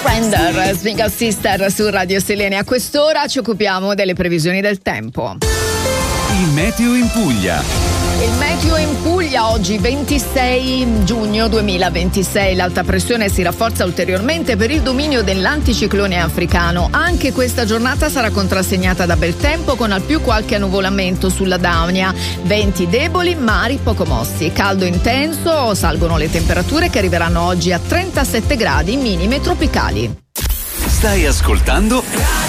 Render, Swing Out Sister su Radio Selene. A quest'ora ci occupiamo delle previsioni del tempo. Il meteo in Puglia. Il meteo in Puglia oggi 26 giugno 2026. L'alta pressione si rafforza ulteriormente per il dominio dell'anticiclone africano. Anche questa giornata sarà contrassegnata da bel tempo con al più qualche annuvolamento sulla Daunia. Venti deboli, mari poco mossi. Caldo intenso, salgono le temperature che arriveranno oggi a 37 gradi, minime tropicali. Stai ascoltando